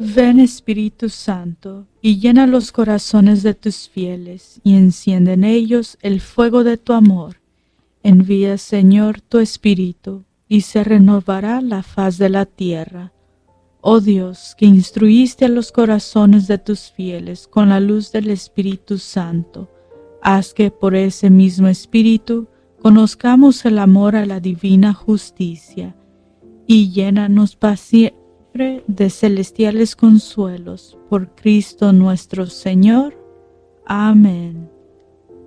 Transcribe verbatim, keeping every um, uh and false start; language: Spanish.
Ven Espíritu Santo, y llena los corazones de tus fieles, y enciende en ellos el fuego de tu amor. Envía, Señor, tu Espíritu, y se renovará la faz de la tierra. Oh Dios, que instruiste a los corazones de tus fieles con la luz del Espíritu Santo, haz que por ese mismo Espíritu conozcamos el amor a la divina justicia, y llénanos paciente de celestiales consuelos, por Cristo nuestro Señor. Amén.